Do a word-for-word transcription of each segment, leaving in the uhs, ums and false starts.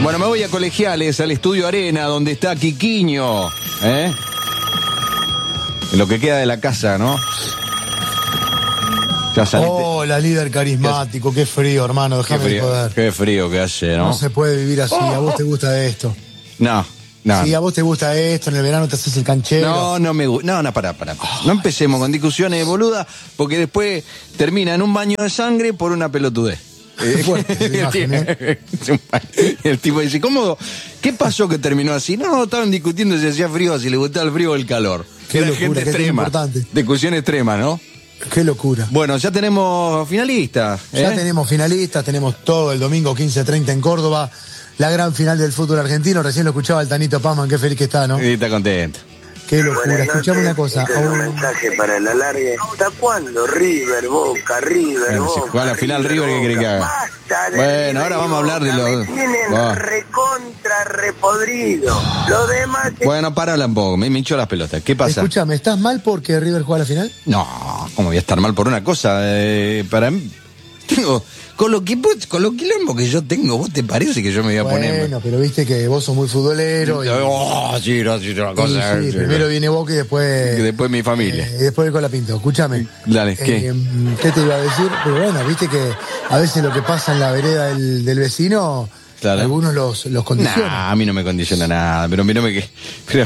Bueno, me voy a Colegiales, al Estudio Arena, donde está Quiquiño, ¿eh? En lo que queda de la casa, ¿no? Ya saliste. Oh, la líder carismático, qué frío, hermano, déjame de joder. Qué frío que hace, ¿no? No se puede vivir así, a vos te gusta esto. No, no. Sí, a vos te gusta esto, en el verano te haces el canchero. No, no me gusta. No, no, pará, pará. Oh, no empecemos con discusiones boluda, porque después termina en un baño de sangre por una pelotudez. Eh, fuerte, la imagen, ¿eh? El tipo dice, ¿cómo? ¿Qué pasó que terminó así? No, estaban discutiendo si hacía frío, si le gustaba el frío o el calor. Qué Era locura, gente qué extrema. importante. Discusión extrema, ¿no? Qué locura. Bueno, ya tenemos finalistas. ¿eh? Ya tenemos finalistas, tenemos todo el domingo quince treinta en Córdoba. La gran final del fútbol argentino. Recién lo escuchaba el Tanito Paman, qué feliz que está, ¿no? Sí, está contento. Qué locura. Escuchame una cosa. Este es un mensaje para el alargue. ¿Hasta cuándo? River, Boca, River, Bueno, Boca. si juega la final River, ¿qué quiere que haga? Basta de Bueno, River ahora y vamos a hablar de Boca. los... Me tienen Oh. recontra repodrido. Lo demás... es- Bueno, párala un poco, me, me hinchó las pelotas. ¿Qué pasa? Escúchame, ¿estás mal porque River juega la final? No, ¿cómo voy a estar mal por una cosa? Eh, para mí... Tengo... Con lo, que, con lo quilombo que yo tengo, ¿vos te parece que yo me voy a poner? Bueno, pero viste que vos sos muy futbolero. Y, Oh, sí, no, sí, una y cosa. sí, sí, primero no. viene Boca y después... Y después mi familia. Eh, y después el Colapinto. Escúchame. Dale, ¿qué? Eh, ¿Qué te iba a decir? Pero bueno, viste que a veces lo que pasa en la vereda del, del vecino, Claro. algunos los, los condicionan. Nah, a mí no me condiciona nada, pero mira que... Pero,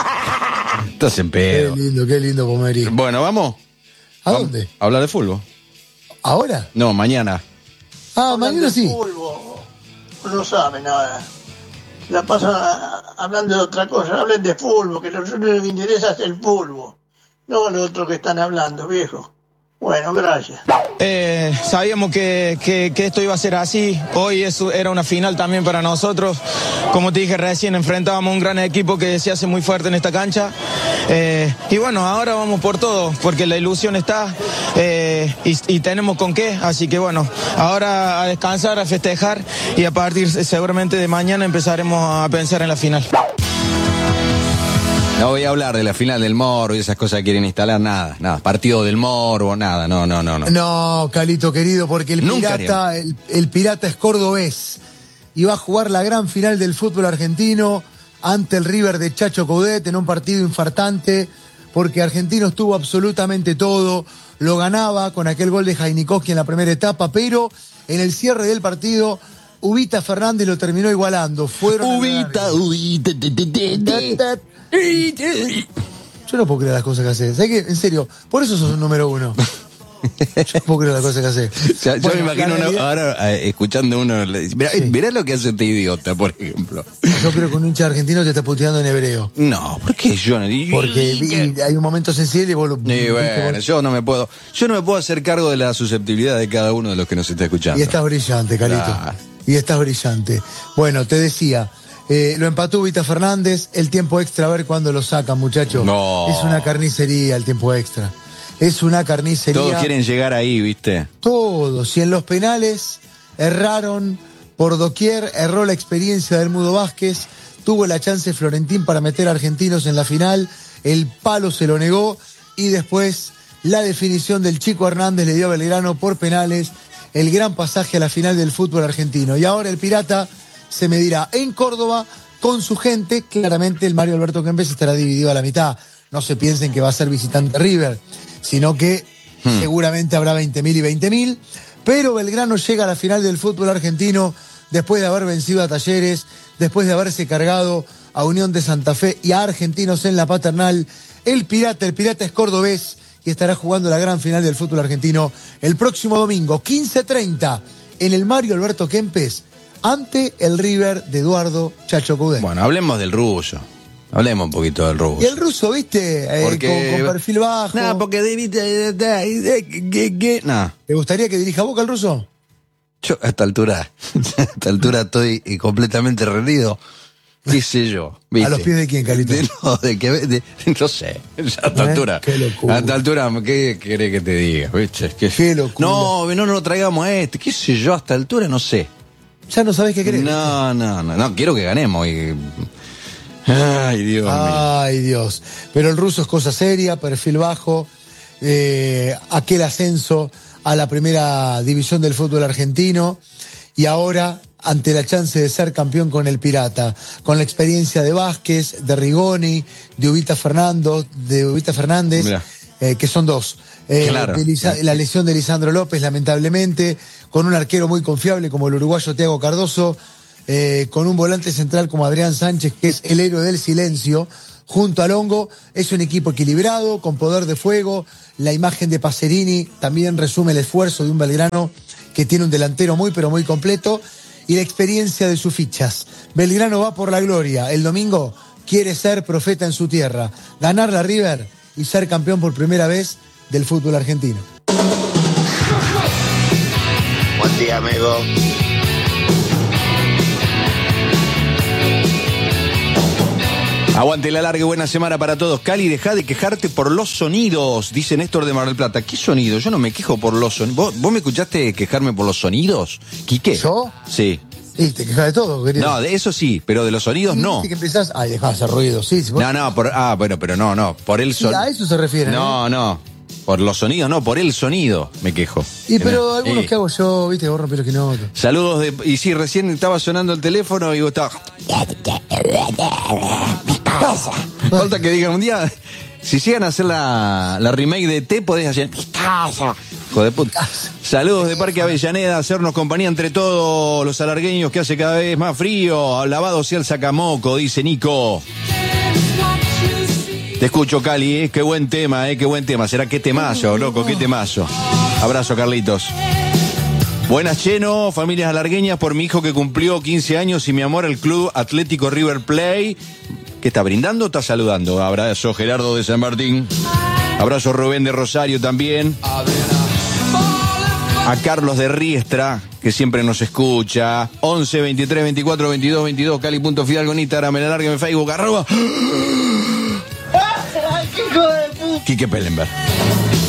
estás en Qué pedo. lindo, qué lindo, Pomeri. Bueno, ¿vamos? ¿A Vamos dónde? a hablar de fútbol. ¿Ahora? No, mañana. Ah, mañana sí. Fútbol, no saben nada. La pasan a- hablando de otra cosa. Hablen de fútbol, que lo único que les interesa es el fútbol. No lo otro que están hablando, viejo. Bueno, gracias. Eh, sabíamos que, que, que esto iba a ser así. Hoy eso era una final también para nosotros. Como te dije recién, enfrentábamos un gran equipo que se hace muy fuerte en esta cancha. Eh, y bueno, ahora vamos por todo, porque la ilusión está eh, y, y tenemos con qué. Así que bueno, ahora a descansar, a festejar y a partir seguramente de mañana empezaremos a pensar en la final. No voy a hablar de la final del Morbo y esas cosas que quieren instalar, nada, nada. Partido del Morbo, nada, no, no, no. No, No, Calito querido, porque el Nunca pirata, el, el pirata es cordobés y va a jugar la gran final del fútbol argentino ante el River de Chacho Coudet en un partido infartante, porque Argentinos tuvo absolutamente todo, lo ganaba con aquel gol de Jainikowski en la primera etapa, pero en el cierre del partido Ubita Fernández lo terminó igualando. Fueron Ubita, ubita, te, te, te, te. Yo no puedo creer las cosas que haces. ¿Sabes qué? En serio, por eso sos un número uno. Yo no puedo creer las cosas que haces. O sea, yo Bueno, me imagino la uno, realidad- ahora eh, escuchando uno, le dice, mirá, Sí. mirá lo que hace este idiota, por ejemplo. Yo creo que un hincha argentino te está puteando en hebreo. No, ¿por qué yo no? Y- Porque y- vi- hay un momento sensible y vos lo. Y viste, bueno, vos- yo no me puedo, yo no me puedo hacer cargo de la susceptibilidad de cada uno de los que nos está escuchando. Y estás brillante, Calito. Claro. Y estás brillante. Bueno, te decía, eh, lo empató Vita Fernández, el tiempo extra, a ver cuándo lo sacan, muchachos. No. Es una carnicería el tiempo extra. Es una carnicería. Todos quieren llegar ahí, ¿viste? Todos. Y en los penales erraron por doquier, erró la experiencia del Mudo Vázquez, tuvo la chance Florentín para meter a Argentinos en la final, el palo se lo negó y después la definición del Chico Hernández le dio a Belgrano por penales, el gran pasaje a la final del fútbol argentino. Y ahora el Pirata se medirá en Córdoba con su gente. Claramente el Mario Alberto Kempes estará dividido a la mitad. No se piensen que va a ser visitante River, sino que hmm. seguramente habrá veinte mil y veinte mil. Pero Belgrano llega a la final del fútbol argentino después de haber vencido a Talleres, después de haberse cargado a Unión de Santa Fe y a Argentinos en la Paternal. El Pirata, el Pirata es cordobés y estará jugando la gran final del fútbol argentino el próximo domingo, quince treinta, en el Mario Alberto Kempes, ante el River de Eduardo Chacho Coudet. Bueno, hablemos del ruso. Hablemos un poquito del ruso. Y el ruso, ¿viste? Eh, Porque... con, con perfil bajo. No, porque... No. ¿Te gustaría que dirija Boca el ruso? Yo a esta altura, a esta altura estoy completamente rendido. ¿Qué sé yo? ¿Viste? ¿A los pies de quién, Calito? De, no, de que, de, no sé, a esta ¿Eh? altura. Qué locura. A esta altura, ¿qué querés que te diga? ¿Viste? ¿Qué, Qué locura. No, no, no lo traigamos a este, qué sé yo, a esta altura no sé. Ya no sabés qué querés. No, no, no, no, quiero que ganemos. Y... Ay, Dios mío. Ay, Dios. Pero el ruso es cosa seria, perfil bajo, eh, aquel ascenso a la primera división del fútbol argentino y ahora ante la chance de ser campeón con el Pirata, con la experiencia de Vázquez, de Rigoni, de Ubita Fernando, de Ubita Fernández, eh, que son dos. Eh, claro. de Lisa, la lesión de Lisandro López, lamentablemente, con un arquero muy confiable como el uruguayo Thiago Cardoso, eh, con un volante central como Adrián Sánchez, que es el héroe del silencio, junto a Longo. Es un equipo equilibrado, con poder de fuego. La imagen de Pacerini también resume el esfuerzo de un Belgrano que tiene un delantero muy pero muy completo, y la experiencia de sus fichas. Belgrano va por la gloria. El domingo quiere ser profeta en su tierra, ganar la River y ser campeón por primera vez del fútbol argentino. Buen día, amigo. Aguante la larga y buena semana para todos. Cali, deja de quejarte por los sonidos, dice Néstor de Mar del Plata. ¿Qué sonido? Yo no me quejo por los sonidos. ¿Vos, ¿Vos me escuchaste quejarme por los sonidos, Quique? ¿Yo? Sí. Y te quejas de todo, querido. No, de eso sí, pero de los sonidos no. Que empezás, ay, dejá de hacer ruido, sí. sí vos... No, no, por, ah, bueno, pero no, no, por el Sí, sonido. a eso se refiere. No, ¿eh? no, por los sonidos no, por el sonido me quejo. Y pero Eh, algunos eh. que hago yo, viste, vos rompés los que no. Saludos de... Y sí, recién estaba sonando el teléfono y vos estabas... Falta que digan un día... Si llegan a hacer la, la remake de T, podés hacer... Hijo de puta. Saludos de Parque Avellaneda, hacernos compañía entre todos los alargueños, que hace cada vez más frío. Lavado sea el sacamoco, dice Nico. Te escucho, Cali, ¿eh? Qué buen tema, ¿eh? Qué buen tema. ¿Será qué temazo, loco? Qué temazo. Abrazo, Carlitos. Buenas, Cheno, familias alargueñas, por mi hijo que cumplió quince años y mi amor al Club Atlético River Plate. ¿Qué está brindando o está saludando? Abrazo, Gerardo de San Martín. Abrazo, Rubén de Rosario también. A Carlos de Riestra, que siempre nos escucha. once, veintitrés, veinticuatro, veintidós, veintidós, Cali.fidalgo en Instagram, en el alargue en Facebook, arroba. Quique Pellenberg.